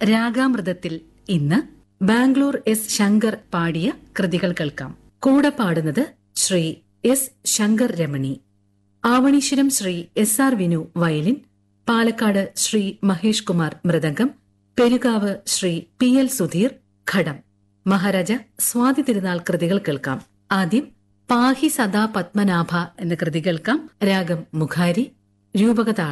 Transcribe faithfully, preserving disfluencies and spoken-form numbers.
രാഗാമൃതത്തിൽ ഇന്ന് ബാംഗ്ലൂർ എസ് ശങ്കർ പാടിയ കൃതികൾ കേൾക്കാം. കൂടെ പാടുന്നത് Shri S Shankar Ramani. Avaneeswaram Shri S R Vinu violin, Palakkad Shri Mahesh Kumar mridangam, Perukavu Shri P L Sudheer ഘടം. മഹാരാജ സ്വാതി തിരുനാൾ കൃതികൾ കേൾക്കാം. ആദ്യം പാഹി സദാ പത്മനാഭ എന്ന കൃതി കേൾക്കാം. രാഗം മുഖാരി, രൂപകതാളം.